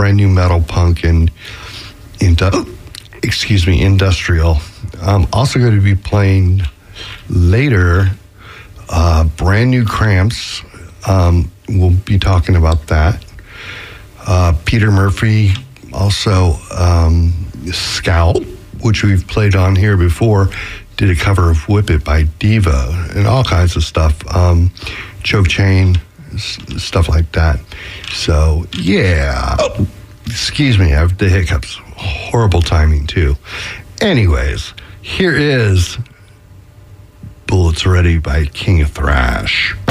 brand new metal punk and industrial. Also going to be playing later brand new Cramps. We'll be talking about that. Peter Murphy, also Scout, which we've played on here before, did a cover of Whip It by Diva and all kinds of stuff. Choke Chain, stuff like that. So, yeah. Oh, excuse me, I have the hiccups. Horrible timing, too. Anyways, here is Bullets Ready by King of Thrash.